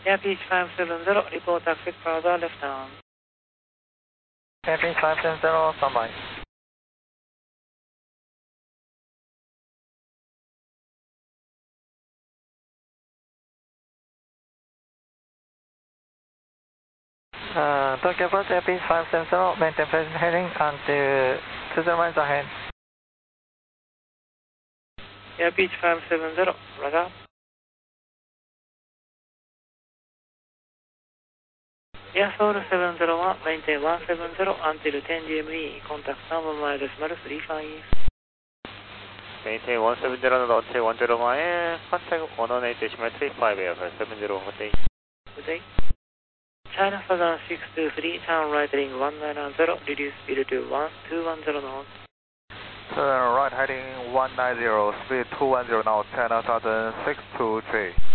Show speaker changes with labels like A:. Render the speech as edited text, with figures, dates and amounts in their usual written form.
A: Beach 570, report taxi Plaza, left down.
B: Beach 570, standby. Tokyo Approach Beach 570, maintain present heading until 20 miles ahead.
A: Beach 570, radar. Seoul 701, maintain 170 until 10 GME, contact 3 mile decimal 35.
C: Maintain 170 until 10 mile, contact 118 decimal 35, airfare 70, good day.
A: Good day. China Southern 623, turn right heading 190, reduce speed to 210 knots.
B: Turn right heading 190, speed 210 knots, China Southern 623.